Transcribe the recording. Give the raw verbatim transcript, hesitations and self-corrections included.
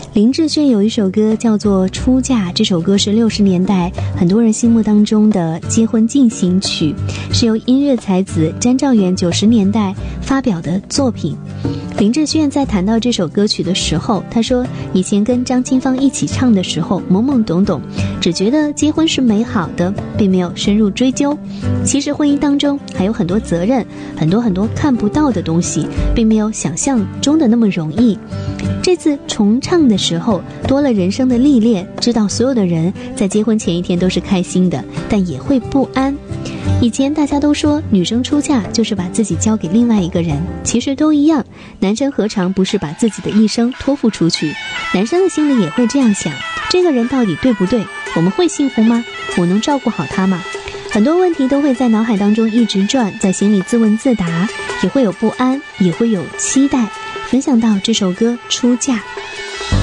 林志炫有一首歌叫做《出嫁》，这首歌是六十年代很多人心目当中的结婚进行曲，是由音乐才子詹兆元九十年代发表的作品。林志炫在谈到这首歌曲的时候，他说以前跟张清芳一起唱的时候懵懵懂懂，只觉得结婚是美好的，并没有深入追究。其实婚姻当中还有很多责任，很多很多看不到的东西，并没有想象中的那么容易。这次重唱的时候多了人生的历练，知道所有的人在结婚前一天都是开心的，但也会不安。以前大家都说女生出嫁就是把自己交给另外一个人，其实都一样，男生何尝不是把自己的一生托付出去？男生的心里也会这样想，这个人到底对不对？我们会幸福吗？我能照顾好他吗？很多问题都会在脑海当中一直转，在心里自问自答，也会有不安，也会有期待。分享到这首歌《出嫁》。